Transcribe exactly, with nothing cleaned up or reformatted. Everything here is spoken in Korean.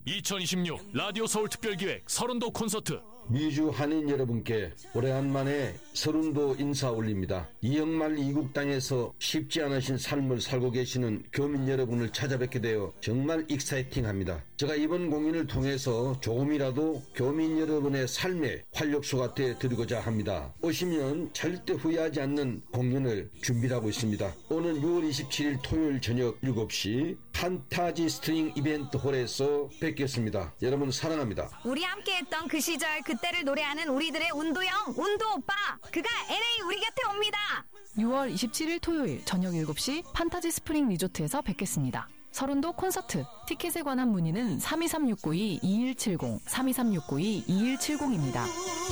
이천이십육 라디오 서울 특별기획 서른도 콘서트. 미주 한인 여러분께 오래간만에 서른도 인사 올립니다. 이영말 이국 땅에서 쉽지 않으신 삶을 살고 계시는 교민 여러분을 찾아뵙게 되어 정말 익사이팅합니다. 제가 이번 공연을 통해서 조금이라도 교민 여러분의 삶에 활력소가 되어 드리고자 합니다. 오시면 절대 후회하지 않는 공연을 준비하고 있습니다. 오는 유월 이십칠일 토요일 저녁 일곱 시 판타지 스트링 이벤트 홀에서 뵙겠습니다. 여러분 사랑합니다. 우리 함께했던 그 시절 그때를 노래하는 우리들의 운도형 운도 오빠, 그가 엘에이 우리 곁에 옵니다. 유월 이십칠일 토요일 저녁 일곱 시 판타지 스프링 리조트에서 뵙겠습니다. 서른도 콘서트. 티켓에 관한 문의는 삼이삼육구이 이일칠공 삼이삼육구이 이일칠공입니다.